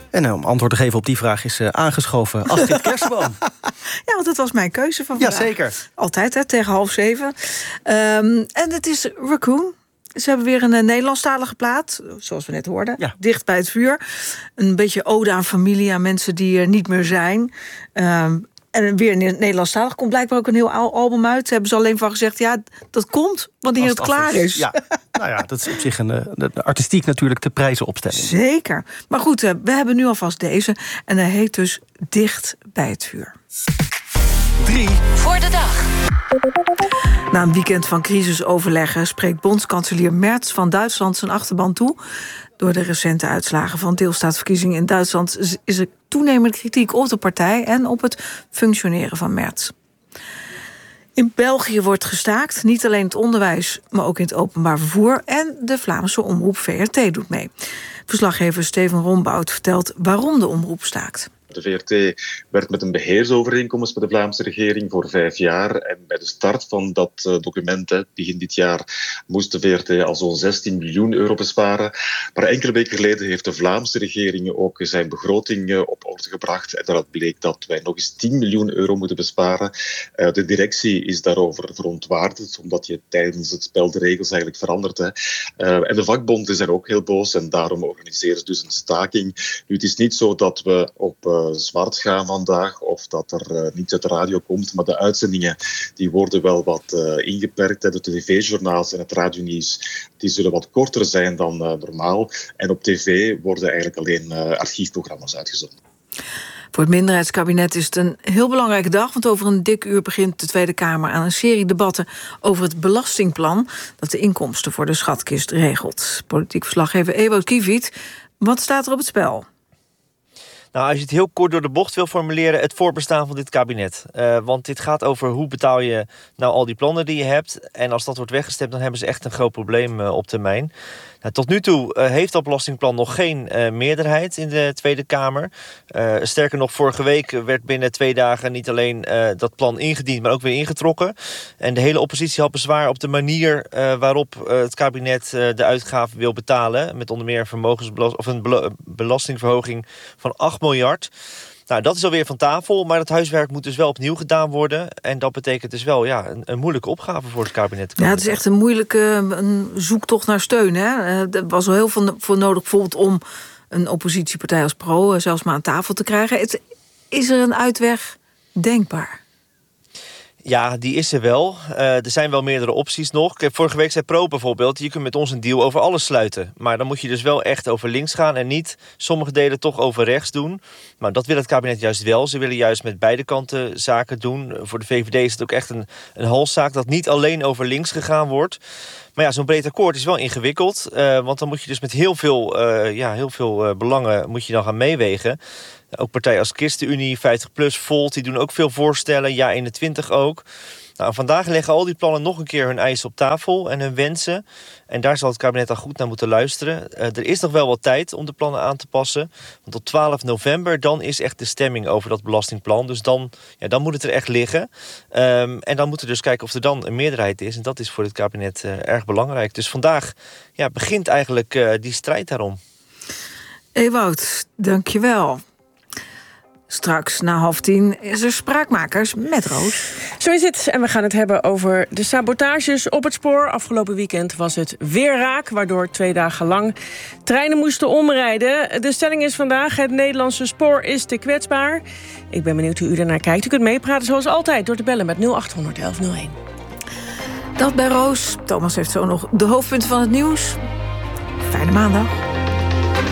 En om antwoord te geven op die vraag is aangeschoven Astrid Kersenboom. Ja, want dat was mijn keuze van vandaag. Jazeker. Altijd, hè, tegen 6:30. En het is Raccoon. Ze hebben weer een Nederlandstalige plaat, zoals we net hoorden. Ja. Dicht bij het vuur. Een beetje ode aan familie, aan mensen die er niet meer zijn. En weer Nederlandstalig komt blijkbaar ook een heel album uit. Daar hebben ze alleen van gezegd, ja, dat komt wanneer het klaar is. Ja. Nou ja, dat is op zich een artistiek natuurlijk te prijzen opstelling. Zeker. Maar goed, we hebben nu alvast deze. En hij heet dus Dicht bij het vuur. 3 voor de dag. Na een weekend van crisisoverleggen spreekt bondskanselier Merz van Duitsland zijn achterban toe. Door de recente uitslagen van deelstaatsverkiezingen in Duitsland is er toenemende kritiek op de partij en op het functioneren van Merz. In België wordt gestaakt, niet alleen het onderwijs, maar ook in het openbaar vervoer. En de Vlaamse omroep VRT doet mee. Verslaggever Steven Rombout vertelt waarom de omroep staakt. De VRT werkt met een beheersovereenkomst met de Vlaamse regering voor 5 jaar. En bij de start van dat document, begin dit jaar, moest de VRT al zo'n 16 miljoen euro besparen. Maar enkele weken geleden heeft de Vlaamse regering ook zijn begroting op orde gebracht. En daaruit bleek dat wij nog eens 10 miljoen euro moeten besparen. De directie is daarover verontwaardigd, omdat je tijdens het spel de regels eigenlijk verandert. En de vakbond is er ook heel boos en daarom organiseren ze dus een staking. Nu, het is niet zo dat we op zwart gaan vandaag of dat er niets uit de radio komt, maar de uitzendingen die worden wel wat ingeperkt. De tv-journaals en het radionieuws die zullen wat korter zijn dan normaal. En op tv worden eigenlijk alleen archiefprogramma's uitgezonden. Voor het minderheidskabinet is het een heel belangrijke dag, want over een dik uur begint de Tweede Kamer aan een serie debatten over het belastingplan dat de inkomsten voor de schatkist regelt. Politiek verslaggever Ewout Kiviet, wat staat er op het spel? Nou, als je het heel kort door de bocht wil formuleren, het voorbestaan van dit kabinet. Want dit gaat over hoe betaal je nou al die plannen die je hebt. En als dat wordt weggestemd, dan hebben ze echt een groot probleem op termijn. Nou, tot nu toe heeft dat belastingplan nog geen meerderheid in de Tweede Kamer. Sterker nog, vorige week werd binnen 2 dagen niet alleen dat plan ingediend, maar ook weer ingetrokken. En de hele oppositie had bezwaar op de manier waarop het kabinet de uitgaven wil betalen. Met onder meer een belastingverhoging van 8 miljard. Nou, dat is alweer van tafel, maar het huiswerk moet dus wel opnieuw gedaan worden. En dat betekent dus wel een moeilijke opgave voor het kabinet. Ja, het is echt een moeilijke zoektocht naar steun. Hè? Er was al heel veel voor nodig, bijvoorbeeld om een oppositiepartij als Pro zelfs maar aan tafel te krijgen. Is er een uitweg denkbaar? Ja, die is er wel. Er zijn wel meerdere opties nog. Vorige week zei Pro bijvoorbeeld, je kunt met ons een deal over alles sluiten. Maar dan moet je dus wel echt over links gaan en niet sommige delen toch over rechts doen. Maar dat wil het kabinet juist wel. Ze willen juist met beide kanten zaken doen. Voor de VVD is het ook echt een halszaak dat niet alleen over links gegaan wordt. Maar ja, zo'n breed akkoord is wel ingewikkeld. Want dan moet je dus met heel veel belangen moet je dan gaan meewegen. Ook partijen als ChristenUnie, 50PLUS, Volt, die doen ook veel voorstellen. Ja21 ook. Nou, vandaag leggen al die plannen nog een keer hun eisen op tafel en hun wensen. En daar zal het kabinet dan goed naar moeten luisteren. Er is nog wel wat tijd om de plannen aan te passen. Want op 12 november, dan is echt de stemming over dat belastingplan. Dus dan moet het er echt liggen. En dan moeten we dus kijken of er dan een meerderheid is. En dat is voor het kabinet erg belangrijk. Dus vandaag begint eigenlijk die strijd daarom. Ewout, dank je wel. Straks na 9:30 is er Spraakmakers met Roos. Zo is het. En we gaan het hebben over de sabotages op het spoor. Afgelopen weekend was het weer raak, waardoor 2 dagen lang treinen moesten omrijden. De stelling is vandaag: het Nederlandse spoor is te kwetsbaar. Ik ben benieuwd hoe u ernaar kijkt. U kunt meepraten zoals altijd door te bellen met 0800 1101. Dat bij Roos. Thomas heeft zo nog de hoofdpunten van het nieuws. Fijne maandag.